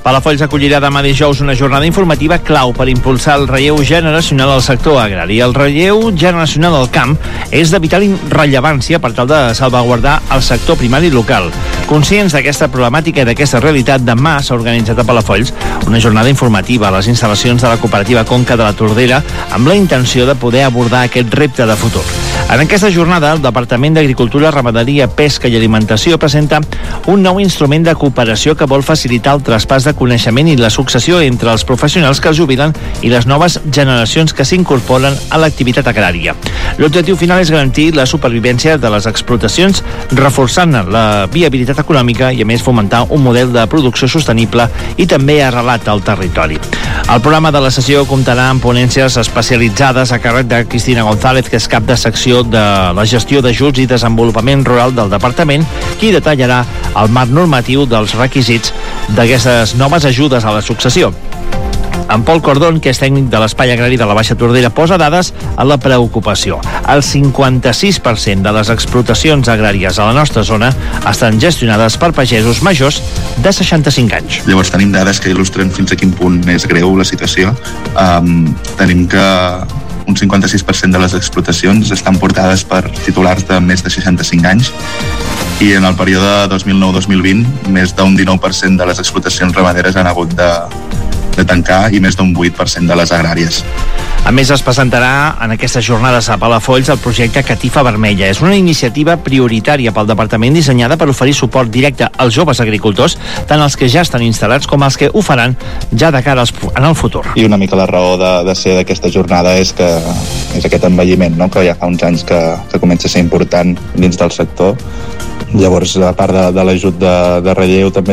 Palafolls acollirà demà dijous una jornada informativa clau per impulsar el relleu generacional al sector agrari. El relleu generacional al camp és de vital rellevància per tal de salvaguardar el sector primari local. Conscients d'aquesta problemàtica i d'aquesta realitat, demà s'ha organitzat a Palafolls una jornada informativa a les instal·lacions de la cooperativa Conca de la Tordera amb la intenció de poder abordar aquest repte de futur. En aquesta jornada, el Departament d'Agricultura, Ramaderia, Pesca i Alimentació presenta un nou instrument de cooperació que vol facilitar el traspàs de coneixement i la successió entre els professionals que es jubilen i les noves generacions que s'incorporen a l'activitat agrària. L'objectiu final és garantir la supervivència de les explotacions, reforçant la viabilitat econòmica i, a més, fomentar un model de producció sostenible i també arrelat al territori. El programa de la sessió comptarà amb ponències especialitzades a càrrec de Cristina González, que és cap de secció de la gestió d'ajuts i desenvolupament rural del departament, qui detallarà el marc normatiu dels requisits d'aquestes noves ajudes a la successió. En Pol Cordón, que és tècnic de l'Espai Agrari de la Baixa Tordera, posa dades a la preocupació. El 56% de les explotacions agràries a la nostra zona estan gestionades per pagesos majors de 65 anys. Llavors tenim dades que il·lustren fins a quin punt és greu la situació. Tenim que un 56% de les explotacions estan portades per titulars de més de 65 anys i en el període 2009-2020 més d'un 19% de les explotacions ramaderes han hagut de tancar i més d'un 8% de les agràries. A més, es presentarà en aquestes jornades a Palafolls el projecte Catifa Vermella. És una iniciativa prioritària pel departament dissenyada per oferir suport directe als joves agricultors, tant els que ja estan instal·lats com els que ho faran ja de cara en el futur. I una mica la raó de ser d'aquesta jornada és que és aquest envelliment, no? Que ja fa uns anys que comença a ser important dins del sector. Llavors, a part de l'ajut de relleu, també